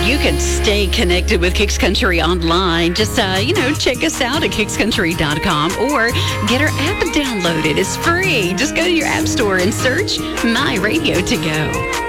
You can stay connected with Kicks Country online. Just, check us out at kickscountry.com or get our app downloaded. It's free. Just go to your app store and search My Radio To Go.